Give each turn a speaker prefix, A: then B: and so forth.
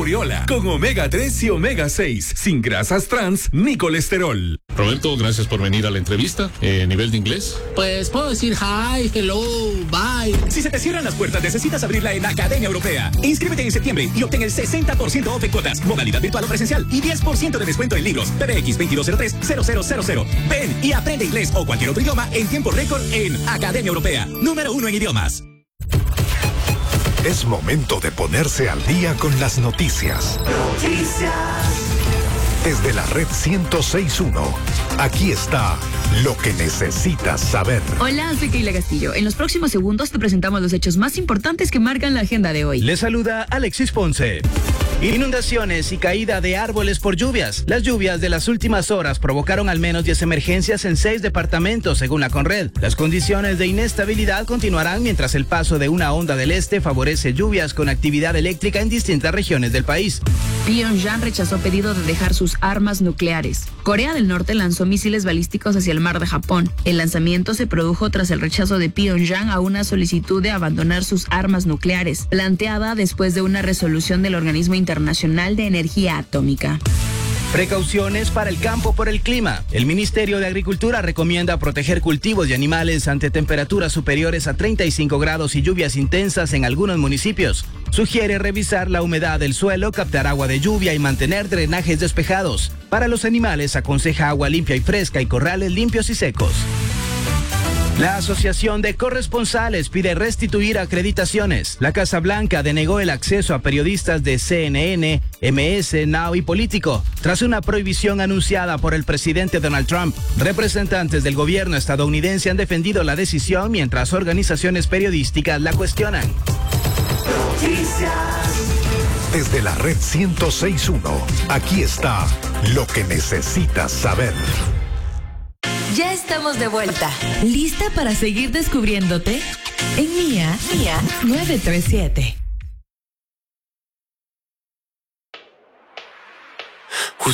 A: Oriola, con omega 3 y omega 6, sin grasas trans ni colesterol.
B: Roberto, gracias por venir a la entrevista. ¿Nivel de inglés?
C: Pues puedo decir hi, hello, bye.
D: Si se te cierran las puertas, necesitas abrirla en Academia Europea. Inscríbete en septiembre y obtén el 60% off en cuotas, modalidad virtual o presencial y 10% de descuento en libros. PBX 2203-0000. Ven y aprende inglés o cualquier otro idioma en tiempo récord en Academia Europea. Número 1 en idiomas.
E: Es momento de ponerse al día con las noticias. Desde la red 106.1, aquí está lo que necesitas saber.
F: Hola, soy Keila Castillo. En los próximos segundos te presentamos los hechos más importantes que marcan la agenda de hoy.
G: Les saluda Alexis Ponce. Inundaciones y caída de árboles por lluvias. Las lluvias de las últimas horas provocaron al menos 10 emergencias en 6 departamentos, según la Conred. Las condiciones de inestabilidad continuarán mientras el paso de una onda del este favorece lluvias con actividad eléctrica en distintas regiones del país.
F: Pyongyang rechazó pedido de dejar sus armas nucleares. Corea del Norte lanzó misiles balísticos hacia el mar de Japón. El lanzamiento se produjo tras el rechazo de Pyongyang a una solicitud de abandonar sus armas nucleares, planteada después de una resolución del Organismo Internacional de Energía Atómica.
G: Precauciones para el campo por el clima. El Ministerio de Agricultura recomienda proteger cultivos y animales ante temperaturas superiores a 35 grados y lluvias intensas en algunos municipios. Sugiere revisar la humedad del suelo, captar agua de lluvia y mantener drenajes despejados. Para los animales aconseja agua limpia y fresca y corrales limpios y secos. La Asociación de Corresponsales pide restituir acreditaciones. La Casa Blanca denegó el acceso a periodistas de CNN, MS, Now y Político, tras una prohibición anunciada por el presidente Donald Trump. Representantes del gobierno estadounidense han defendido la decisión mientras organizaciones periodísticas la cuestionan.
E: Desde la red 106.1, aquí está lo que necesitas saber.
H: Ya estamos de vuelta. ¿Lista para seguir descubriéndote? En Mía 937.